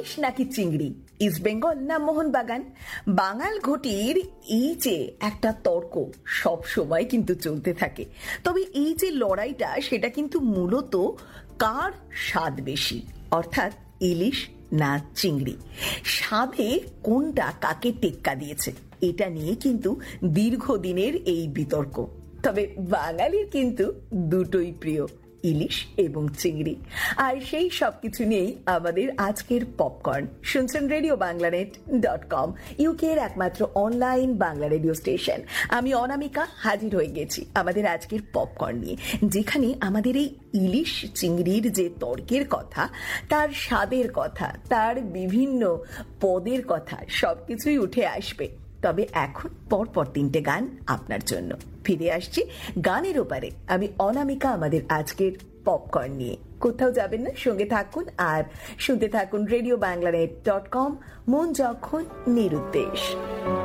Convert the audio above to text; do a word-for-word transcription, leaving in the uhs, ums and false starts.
ইলিশ নাকি চিংড়ি, ইস্ট বেঙ্গল না মোহনবাগান, বাঙাল ঘটির এই যে একটা তর্ক সব সময় কিন্তু চলতে থাকে। তবে এই যে লড়াইটা সেটা কিন্তু মূলত কার স্বাদ বেশি, অর্থাৎ ইলিশ না চিংড়ি, স্বাদে কোনটা কাকে টেক্কা দিয়েছে, এটা নিয়ে কিন্তু দীর্ঘদিনের এই বিতর্ক। তবে বাঙালির কিন্তু দুটোই প্রিয়, ইলিশ এবং চিংড়ি। আর সেই সবকিছু নিয়েই আমাদের আজকের পপকর্ন। শুনছেন রেডিও বাংলানেট ডট কম, ইউকে এর একমাত্র অনলাইন বাংলা রেডিও স্টেশন। আমি অনামিকা হাজির হয়ে গেছি আমাদের আজকের পপকর্ন নিয়ে, যেখানে আমাদের এই ইলিশ চিংড়ির যে তর্কের কথা, তার স্বাদের কথা, তার বিভিন্ন পদের কথা সবকিছুই উঠে আসবে। তবে এখন পরপর তিনটে গান আপনার জন্য। ফিরে আসছি গানের ওপারে, আমি অনামিকা আমাদের আজকের পপকর্ন নিয়ে। কোথাও যাবেন না, সঙ্গে থাকুন আর শুনতে থাকুন রেডিও বাংলানেট ডট কম, মন যখন নিরুদ্দেশ।